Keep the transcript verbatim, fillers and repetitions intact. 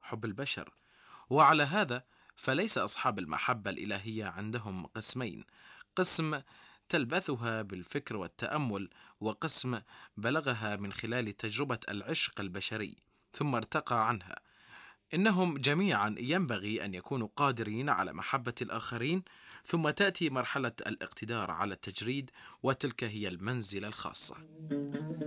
حب البشر. وعلى هذا فليس أصحاب المحبة الإلهية عندهم قسمين: قسم تلبثها بالفكر والتأمل، وقسم بلغها من خلال تجربة العشق البشري ثم ارتقى عنها. إنهم جميعا ينبغي أن يكونوا قادرين على محبة الآخرين، ثم تأتي مرحلة الاقتدار على التجريد، وتلك هي المنزلة الخاصة.